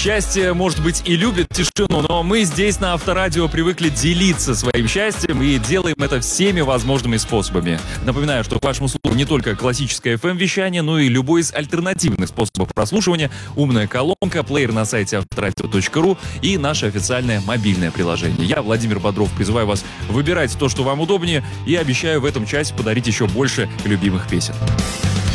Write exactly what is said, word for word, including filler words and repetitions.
счастье, может быть, и любит тишину, но мы здесь на Авторадио привыкли делиться своим счастьем и делаем это всеми возможными способами. Напоминаю, что к вашему услугу не только классическое эф эм-вещание, но и любой из альтернативных способов прослушивания, умная колонка, плеер на сайте авторадио точка ру и наше официальное мобильное приложение. Я, Владимир Бодров, призываю вас выбирать то, что вам удобнее, и обещаю в этом часе подарить еще больше любимых песен.